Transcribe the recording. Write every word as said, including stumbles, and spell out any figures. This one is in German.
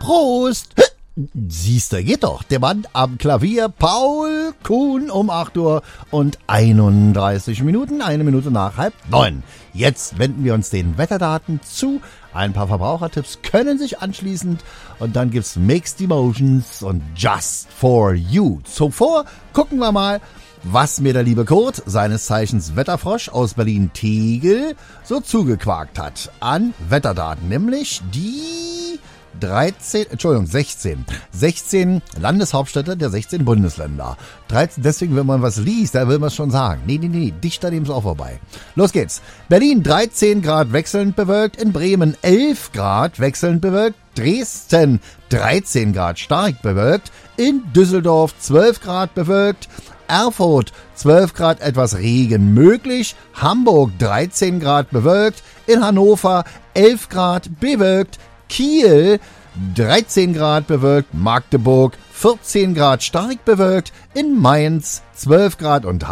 Prost! Siehste, geht doch. Der Mann am Klavier, Paul Kuhn, um acht Uhr und einunddreißig Minuten, eine Minute nach halb neun. Jetzt wenden wir uns den Wetterdaten zu. Ein paar Verbrauchertipps können sich anschließend und dann gibt's Mixed Emotions und Just for You. Zuvor gucken wir mal, was mir der liebe Kurt, seines Zeichens Wetterfrosch aus Berlin-Tegel, so zugequakt hat an Wetterdaten, nämlich die dreizehn, Entschuldigung, sechzehn. sechzehn Landeshauptstädte der sechzehn Bundesländer. dreizehn, deswegen, wenn man was liest, da will man es schon sagen. Nee, nee, nee, dicht daneben ist auch vorbei. Los geht's. Berlin dreizehn Grad wechselnd bewölkt, in Bremen elf Grad wechselnd bewölkt, Dresden dreizehn Grad stark bewölkt, in Düsseldorf zwölf Grad bewölkt, Erfurt zwölf Grad etwas Regen möglich, Hamburg dreizehn Grad bewölkt, in Hannover elf Grad bewölkt, Kiel dreizehn Grad bewölkt, Magdeburg vierzehn Grad stark bewölkt, in Mainz zwölf Grad und